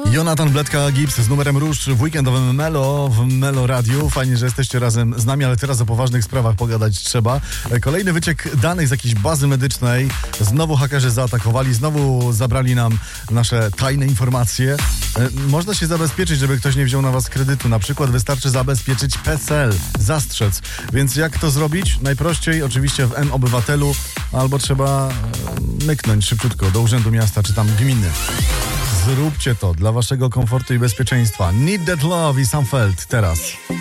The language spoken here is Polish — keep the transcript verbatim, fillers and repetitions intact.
Jonathan Bledka-Gibbs z numerem Róż w weekendowym Melo w Melo Radiu. Fajnie, że jesteście razem z nami, ale teraz o poważnych sprawach pogadać trzeba. Kolejny wyciek danych z jakiejś bazy medycznej. Znowu hakerzy zaatakowali, znowu zabrali nam nasze tajne informacje. Można się zabezpieczyć, żeby ktoś nie wziął na was kredytu. Na przykład wystarczy zabezpieczyć P E S E L, zastrzec. Więc jak to zrobić? Najprościej oczywiście w M-Obywatelu, albo trzeba myknąć szybciutko do urzędu miasta czy tam gminy. Zróbcie to dla waszego komfortu i bezpieczeństwa. Need That Love i Sam Feld teraz.